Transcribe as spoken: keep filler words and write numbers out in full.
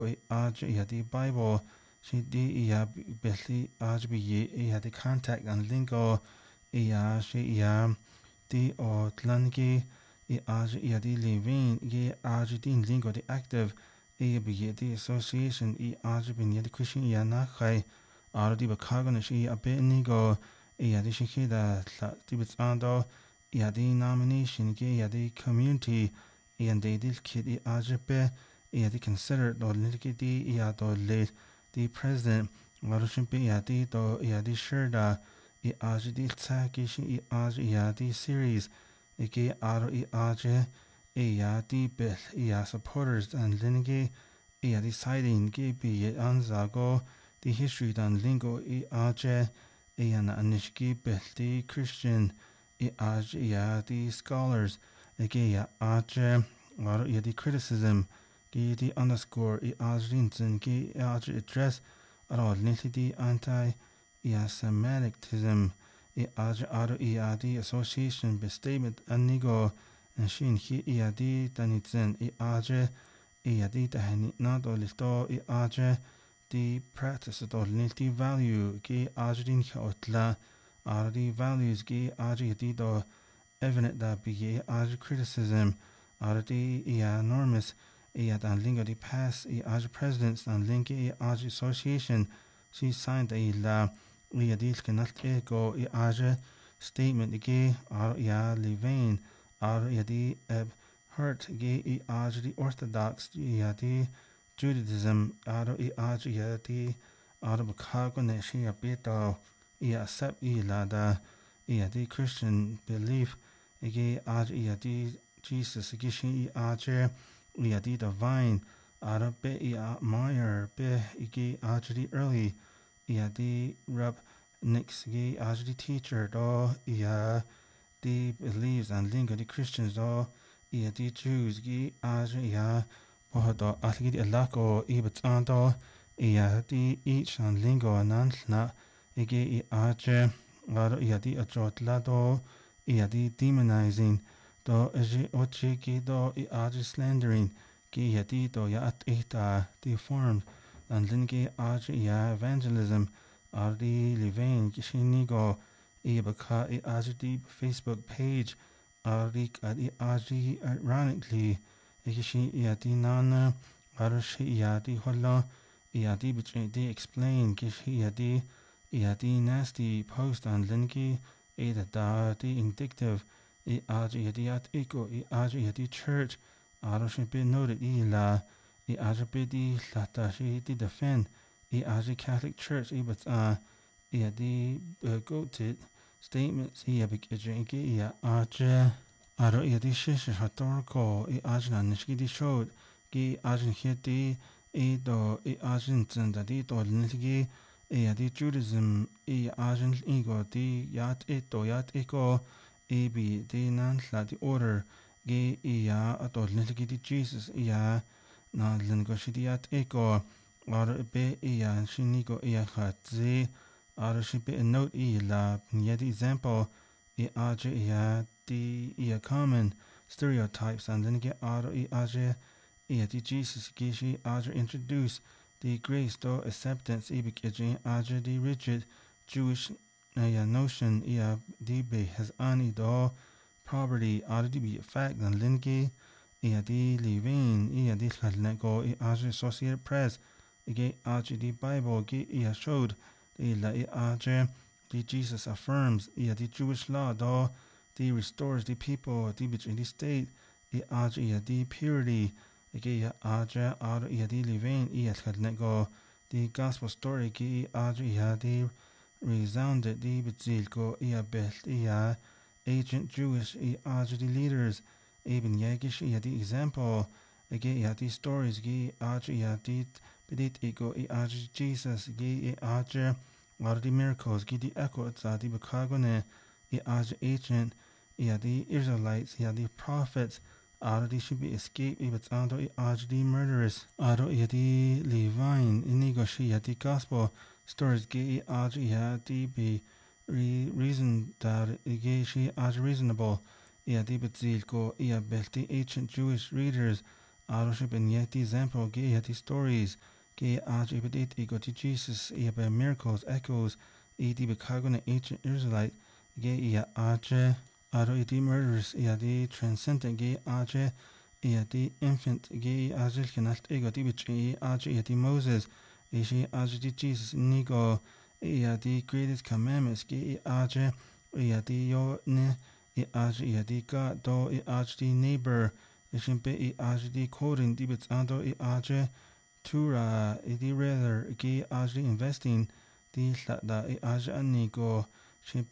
Aj ia the Bible she di ia belly aj bi ia the contact and lingo ia she ia di o tlangi i aj ia the living ye aj din lingo the active ia bi the association i aj bin ia the Christian ia na khai ar di bakagan she a bit nigo ia the shi da di bitsando ia the nomination ge ia the community ia the dil kid i aj be ia the consider do nitiki ia do late the president warushin be ia the do ia the shirda i aj di tsaki shi i aj ia the series ike aro i aj ia the bel ia supporters and linigi ia the siding ge be anzago the history dan lingo i aj ia na anishki bel the Christian i aj ia the scholars ike ia aj aro ia the criticism ge the underscore i ajrinzen ge aj address aro nili the anti ia Semitism i aj aro ia the association be statement anigo and shin hi ia the danitzen i aj ia the tahani na do listo i aj the practice do nili value ge ajrin khotla aro the values ge aj the do evident da be aj criticism aro the ia enormous ia dan lingo di pass i aj presidents dan linki i aj association she signed a la ia dil kenalt ego i aj statement ge ar ia livain ar ia di hurt ge i aj di orthodox ia di Judaism ar i aj ia di ar bakago ne shi a bito ia sep i la da ia di Christian belief ge aj ia di Jesus ge shi i aj ia di divine ara be ia Meyer be igi ajdi early ia di rub nix gi ajdi teacher do ia di believes and lingo di Christians do ia di Jews gi ajdi ia bodo atgi di alako ibat ando ia di each and lingo anantna igi i ajdi ara ia di ajot lado ia di demonizing do eji ochi gi do i ajdi slandering ki ia di do ia at ita di formed and lingi aj ia evangelism ar di livain ki shinigo ia baka i aj di Facebook page ar di ad i aj ironically ki shi ia di nana ar shi ia di holla ia di bitri di explain ki shi ia di ia di nasty post and lingi ida da di indicative i aj ia di at iko i aj ia di church aro shi be noted i la i aj be di lata shi di defend i aj Catholic Church i but uh i di go to statements i abik ejenge i aj aro i di shi historical i aj na nishki di showed gi aj hi di i do i aj nzenda di do nilgi i di Judaism i aj ego di yat ito yat ego i bi di nan la di order ge ia atol nilgi di Jesus ia na lingo shidiat ego ar be ia shinigo ia khatze ar shibe a note i la nia di example i aj ia di ia common stereotypes and then get ar i aj ia di Jesus ge shi aj introduce the grace do acceptance i bik aj di rigid Jewish ia notion ia di be has ani do poverty ar di be fact and lingi ia di living ia di khalnego i aj Associated Press ge aj di Bible ge ia showed i la i aj di Jesus affirms ia di Jewish law do di restores the people di bit in the state i aj ia di purity ge ia aj ar ia di living ia khalnego the gospel story ge aj ia di resounded di bitzil go ia belt ia ancient Jewish i aj di leaders even yagish ia di example ge ia di stories ge aj ia di bidit ego i aj Jesus ge i aj ar di miracles ge di echo za di bakagone i aj ancient ia di Israelites ia di prophets ar di should be escape i batzando i aj di murderers ar ia di Levine inigo shi ia di gospel stories ge i aj ia di be re reason that ge shi aj reasonable ia di betzil go ia belti ancient Jewish readers Aroship and yet example, gay at stories, gay arch ibidit ego to Jesus, e by miracles, echoes, e di becagon ancient Israelite, gay e arche, aro e di murders, e di transcendent gay arche, e di infant gay archel canalt ego di which e arche e di Moses, e she arche di Jesus, nigo, e di greatest commandments, gay arche, e di yo ne, e arche e di God, do e arche di neighbor, Ishimpe i ajdi coding dibits ando i aje tura i di rather gi ajdi investing di da i aje anigo